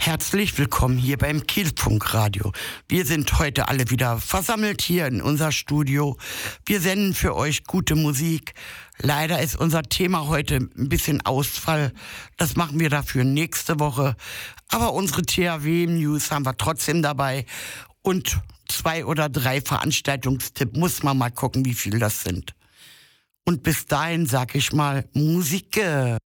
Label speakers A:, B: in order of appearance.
A: Herzlich willkommen hier beim Kielfunkradio. Wir sind heute alle wieder versammelt hier in unser Studio. Wir senden für euch gute Musik. Leider ist unser Thema heute ein bisschen Ausfall. Das machen wir dafür nächste Woche. Aber unsere THW-News haben wir trotzdem dabei. Und 2 oder 3 Veranstaltungstipps, muss man mal gucken, wie viel das sind. Und bis dahin sag ich mal Musik.